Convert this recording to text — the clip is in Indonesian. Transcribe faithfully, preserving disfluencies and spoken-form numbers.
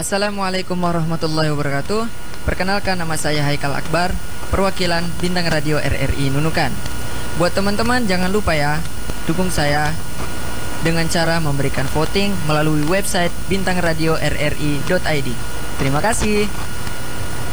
Assalamualaikum warahmatullahi wabarakatuh. Perkenalkan, nama saya Haikal Akbar, perwakilan Bintang Radio R R I Nunukan. Buat teman-teman jangan lupa ya, dukung saya dengan cara memberikan voting melalui website bintang radio r r i dot i d. Terima kasih.